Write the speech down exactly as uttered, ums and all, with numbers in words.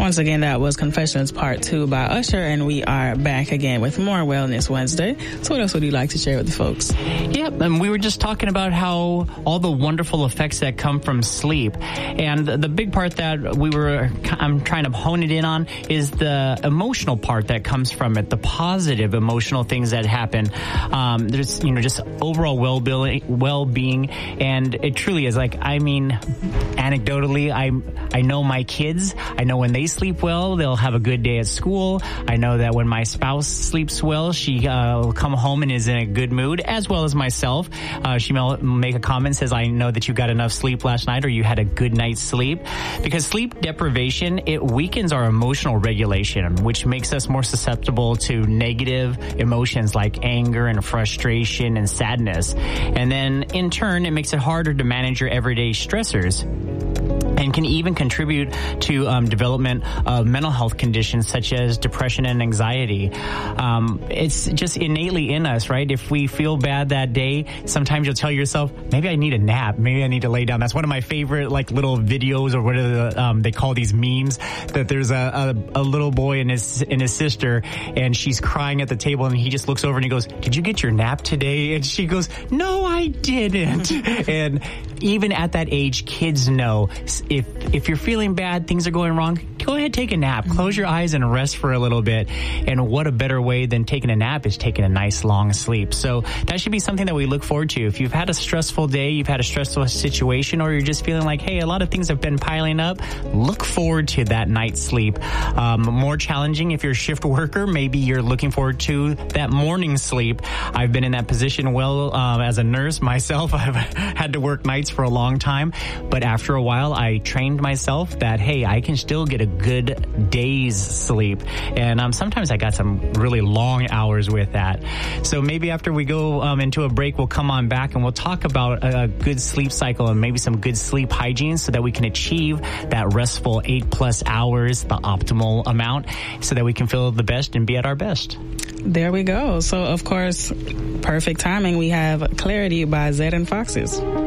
Once again, that was Confessions Part two by Usher, and we are back again with more Wellness Wednesday. So what else would you like to share with the folks? Yep, and we were just talking about how all the wonderful effects that come from sleep. And the big part that we were, I'm trying to hone it in on is the emotional part that comes from it, the positive emotional things that happen. Um, there's, you know, just overall well-being, well-being, and it truly is like, I mean, anecdotally, I I know my kids. I know when they sleep well, they'll have a good day at school. I know that when my spouse sleeps well, she uh, will come home and is in a good mood, as well as myself. Uh, she will make a comment, says, I know that you got enough sleep last night, or you had a good night's sleep. Because sleep deprivation, it weakens our emotional regulation, which makes us more susceptible to negative emotions like anger and frustration and sadness. And then in turn, it makes it harder to manage your everyday stressors, and can even contribute to um, development of mental health conditions such as depression and anxiety. Um, it's just innately in us, right? If we feel bad that day, sometimes you'll tell yourself, maybe I need a nap. Maybe I need to lay down. That's one of my favorite, like, little videos, or what are the, um, they call these memes, that there's a, a, a little boy and his, and his sister, and she's crying at the table, and he just looks over and he goes, did you get your nap today? And she goes, no, I didn't. And even at that age, kids know if if you're feeling bad, things are going wrong, go ahead, take a nap. Close your eyes and rest for a little bit. And what a better way than taking a nap is taking a nice long sleep. So that should be something that we look forward to. If you've had a stressful day, you've had a stressful situation, or you're just feeling like, hey, a lot of things have been piling up, look forward to that night's sleep. Um, more challenging if you're a shift worker, maybe you're looking forward to that morning sleep. I've been in that position well um, as a nurse myself. I've had to work nights for a long time, but after a while, I trained myself that, hey, I can still get a good day's sleep. And um, sometimes I got some really long hours with that. So maybe after we go um, into a break, we'll come on back and we'll talk about a, a good sleep cycle and maybe some good sleep hygiene so that we can achieve that restful eight plus hours, the optimal amount, so that we can feel the best and be at our best. There we go. So, of course, perfect timing. We have Clarity by Zed and Foxes.